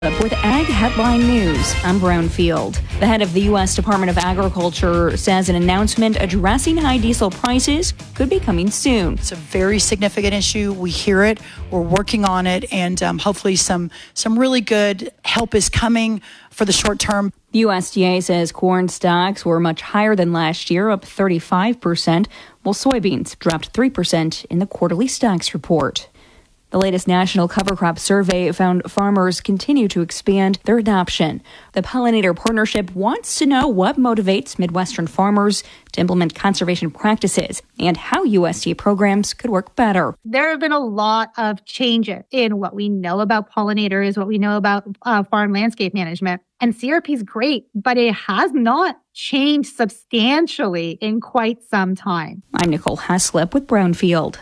Up with Ag Headline News, I'm Brownfield. The head of the U.S. Department of Agriculture says an announcement addressing high diesel prices could be coming soon. It's a very significant issue. We hear it. We're working on it, and hopefully some really good help is coming for the short term. The USDA says corn stocks were much higher than last year, up 35%, while soybeans dropped 3% in the quarterly stocks report. The latest national cover crop survey found farmers continue to expand their adoption. The Pollinator Partnership wants to know what motivates Midwestern farmers to implement conservation practices and how USDA programs could work better. There have been a lot of changes in what we know about pollinators, what we know about farm landscape management. And CRP is great, but it has not changed substantially in quite some time. I'm Nicole Haslip with Brownfield.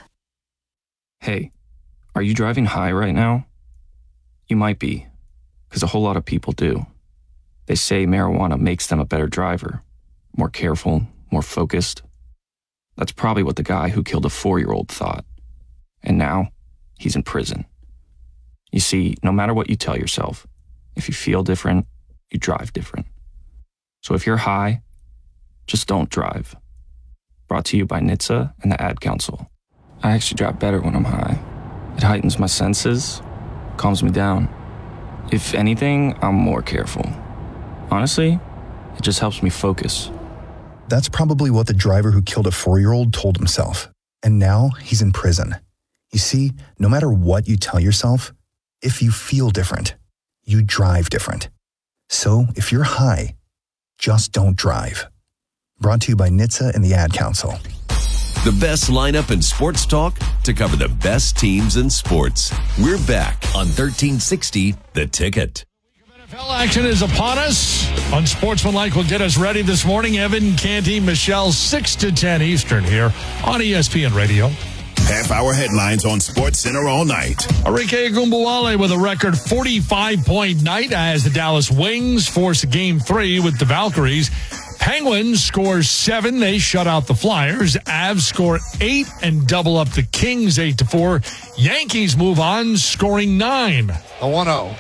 Hey. Are you driving high right now? You might be, because a whole lot of people do. They say marijuana makes them a better driver, more careful, more focused. That's probably what the guy who killed a 4-year-old thought. And now, he's in prison. You see, no matter what you tell yourself, if you feel different, you drive different. So if you're high, just don't drive. Brought to you by NHTSA and the Ad Council. I actually drive better when I'm high. It heightens my senses, calms me down. If anything, I'm more careful. Honestly, it just helps me focus. That's probably what the driver who killed a 4-year-old told himself. And now he's in prison. You see, no matter what you tell yourself, if you feel different, you drive different. So if you're high, just don't drive. Brought to you by NHTSA and the Ad Council. The best lineup in sports talk to cover the best teams in sports. We're back on 1360 The Ticket. NFL action is upon us. Unsportsmanlike will get us ready this morning. Evan, Canty, Michelle, 6 to 10 Eastern here on ESPN Radio. Half-hour headlines on SportsCenter all night. Enrique Ogunbowale with a record 45-point night as the Dallas Wings force Game 3 with the Valkyries. Penguins score 7. They shut out the Flyers. Avs score 8 and double up the Kings 8-4. Yankees move on, scoring 9. A 1-0.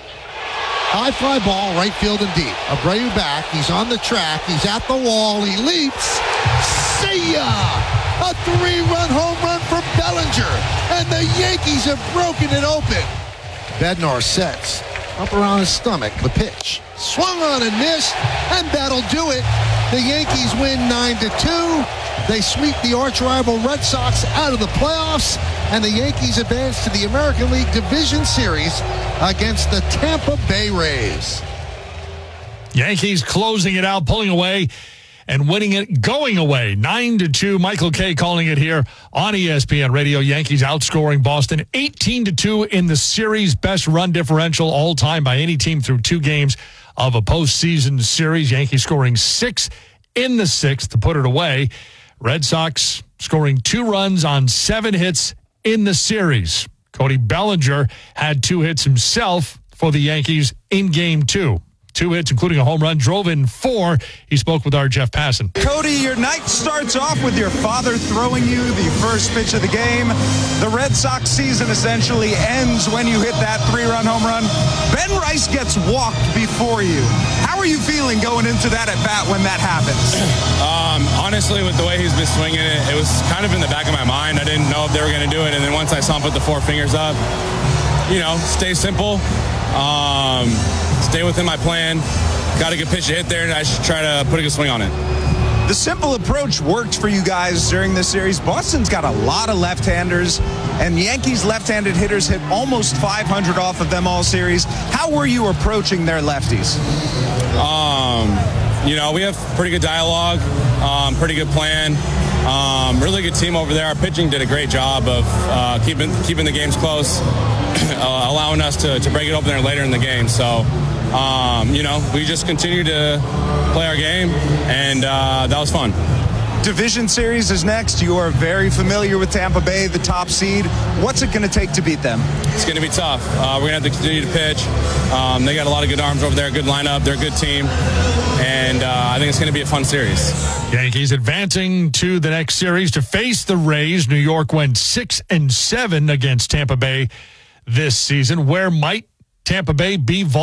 High fly ball, right field and deep. Abreu back. He's on the track. He's at the wall. He leaps. See ya! A 3-run home run from Bellinger. And the Yankees have broken it open. Bednar sets. Up around his stomach. The pitch. Swung on and missed. And that'll do it. The Yankees win 9-2. They sweep the arch-rival Red Sox out of the playoffs. And the Yankees advance to the American League Division Series against the Tampa Bay Rays. Yankees closing it out, pulling away, and winning it, going away, 9-2. Michael Kay calling it here on ESPN Radio. Yankees outscoring Boston 18-2 in the series. Best run differential all time by any team through 2 games of a postseason series. Yankees scoring 6 in the 6th to put it away. Red Sox scoring 2 runs on 7 hits in the series. Cody Bellinger had 2 hits himself for the Yankees in Game 2. 2 hits, including a home run, drove in 4. He spoke with our Jeff Passan. Cody, your night starts off with your father throwing you the first pitch of the game. The Red Sox season essentially ends when you hit that 3-run home run. Ben Rice gets walked before you. How are you feeling going into that at bat when that happens? Honestly, with the way he's been swinging it, it was kind of in the back of my mind. I didn't know if they were going to do it, and then once I saw him put the 4 fingers up, stay simple. Stay within my plan. Got a good pitch to hit there, and I should try to put a good swing on it. The simple approach worked for you guys during this series. Boston's got a lot of left-handers, and Yankees left-handed hitters hit almost 500 off of them all series. How were you approaching their lefties? We have pretty good dialogue, pretty good plan. Really good team over there. Our pitching did a great job of keeping the games close, allowing us to break it open there later in the game. So, we just continued to play our game, and that was fun. Division Series is next. You are very familiar with Tampa Bay, the top seed. What's it going to take to beat them? It's going to be tough. We're going to have to continue to pitch. They got a lot of good arms over there, good lineup. They're a good team. And I think it's going to be a fun series. Yankees advancing to the next series to face the Rays. New York went 6-7 against Tampa Bay this season. Where might Tampa Bay be